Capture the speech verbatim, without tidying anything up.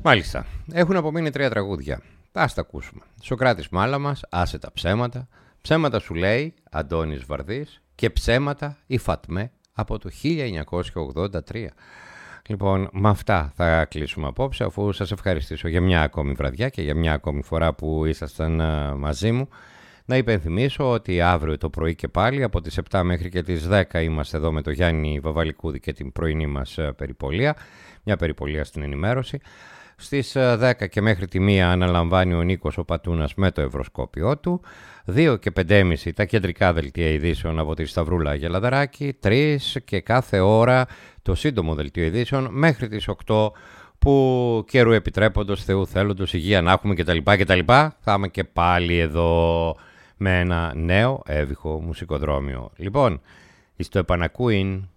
Μάλιστα. Έχουν απομείνει τρία τραγούδια. Ας τα ακούσουμε. Σοκράτης Μάλαμας, άσε τα ψέματα. Ψέματα σου λέει Αντώνης Βαρδής. Και ψέματα η Φατμέ από το χίλια εννιακόσια ογδόντα τρία. Λοιπόν, με αυτά θα κλείσουμε απόψε, αφού σας ευχαριστήσω για μια ακόμη βραδιά και για μια ακόμη φορά που ήσασταν μαζί μου. Να υπενθυμίσω ότι αύριο το πρωί και πάλι από τις επτά μέχρι και τις δέκα είμαστε εδώ με τον Γιάννη Βαβαλικούδη και την πρωινή μας περιπολία. Μια περιπολία στην ενημέρωση. Στις δέκα και μέχρι τη μία αναλαμβάνει ο Νίκος ο Πατούνας με το ευρωσκόπιό του. δύο και πέντε και μισή τα κεντρικά δελτία ειδήσεων από τη Σταυρούλα Γελαδαράκη. τρεις και κάθε ώρα το σύντομο δελτίο ειδήσεων μέχρι τις οκτώ που καιρού επιτρέποντος, Θεού θέλοντος, υγεία να έχουμε κτλ. κτλ. Θα είμαι και πάλι εδώ με ένα νέο έβυχο μουσικοδρόμιο. Λοιπόν, εις το επανακούειν.